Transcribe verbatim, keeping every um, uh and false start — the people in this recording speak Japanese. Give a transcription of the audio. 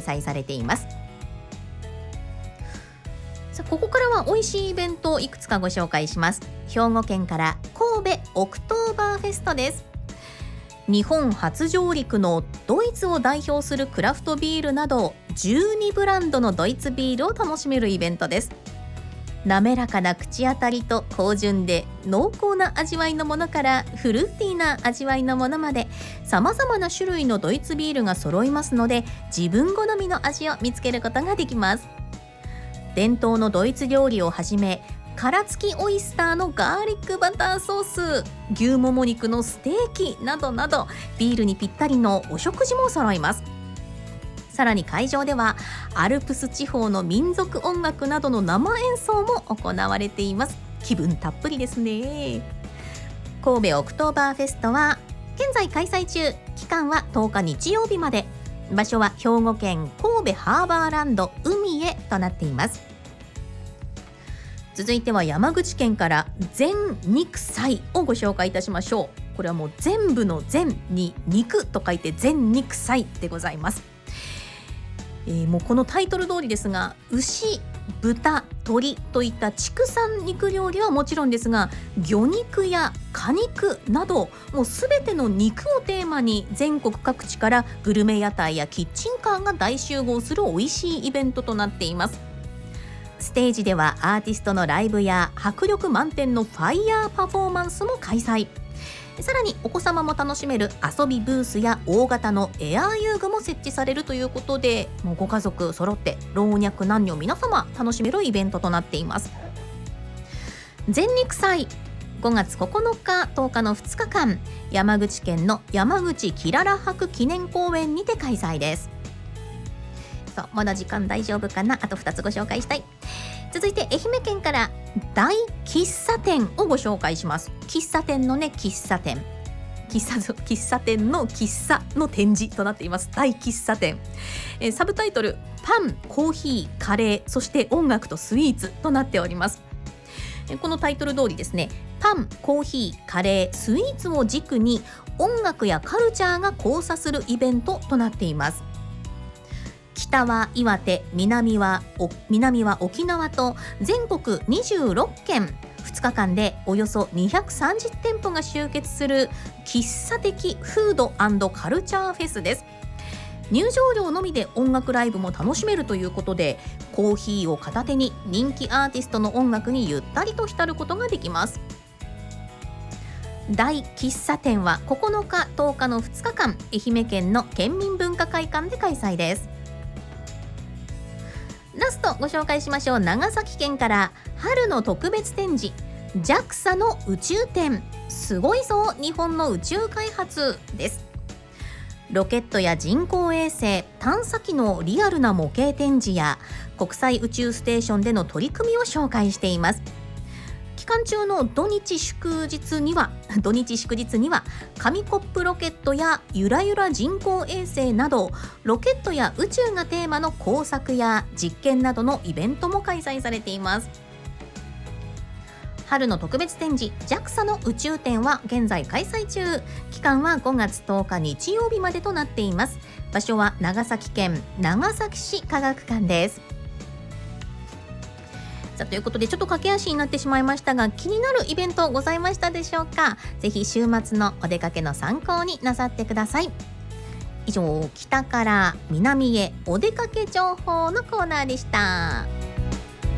催されています。さあここからは美味しいイベントをいくつかご紹介します。兵庫県から神戸オクトーバーフェストです。日本初上陸のドイツを代表するクラフトビールなどじゅうにブランドのドイツビールを楽しめるイベントです。滑らかな口当たりと芳醇で濃厚な味わいのものからフルーティーな味わいのものまで様々な種類のドイツビールが揃いますので、自分好みの味を見つけることができます。伝統のドイツ料理をはじめ、殻付きオイスターのガーリックバターソース、牛もも肉のステーキなどなど、ビールにぴったりのお食事も揃います。さらに会場ではアルプス地方の民族音楽などの生演奏も行われています。気分たっぷりですね。神戸オクトーバーフェストは現在開催中、期間はとおか日曜日まで。場所は兵庫県神戸ハーバーランド海へとなっています。続いては山口県から全肉祭をご紹介いたしましょう。これはもう全部の全に肉と書いて全肉祭でございます。えー、もうこのタイトル通りですが、牛、豚、鶏といった畜産肉料理はもちろんですが、魚肉や鹿肉などもうすべての肉をテーマに全国各地からグルメ屋台やキッチンカーが大集合する美味しいイベントとなっています。ステージではアーティストのライブや迫力満点のファイヤーパフォーマンスも開催。さらにお子様も楽しめる遊びブースや大型のエアー遊具も設置されるということで、もうご家族揃って老若男女皆様楽しめるイベントとなっています。全肉祭ごがつここのかとおかのふつかかん、山口県の山口きらら博記念公園にて開催です。そう、まだ時間大丈夫かな。あとふたつご紹介したい。続いて愛媛県から大喫茶店をご紹介します。喫茶店のね、喫茶店喫茶喫茶店の喫茶の展示となっています。大喫茶店、えー、サブタイトルパン、コーヒー、カレー、そして音楽とスイーツとなっております。えー、このタイトル通りですね、パン、コーヒー、カレー、スイーツを軸に音楽やカルチャーが交差するイベントとなっています。北は岩手、南は南は沖縄と全国にじゅうろっけん、ふつかかんでおよそにひゃくさんじゅってんぽが集結する喫茶的フード&カルチャーフェスです。入場料のみで音楽ライブも楽しめるということで、コーヒーを片手に人気アーティストの音楽にゆったりと浸ることができます。大喫茶店はここのかとおかのふつかかん、愛媛県の県民文化会館で開催です。ラストご紹介しましょう。長崎県から春の特別展示 ジャクサ の宇宙展、すごいぞ日本の宇宙開発です。ロケットや人工衛星、探査機のリアルな模型展示や国際宇宙ステーションでの取り組みを紹介しています。期間中の土日祝日には土日祝日には紙コップロケットやゆらゆら人工衛星など、ロケットや宇宙がテーマの工作や実験などのイベントも開催されています。春の特別展示 ジャクサ の宇宙展は現在開催中。期間はごがつとおか日曜日までとなっています。場所は長崎県長崎市科学館です。さあということでちょっと駆け足になってしまいましたが、気になるイベントございましたでしょうか。ぜひ週末のお出かけの参考になさってください。以上、北から南へお出かけ情報のコーナーでした。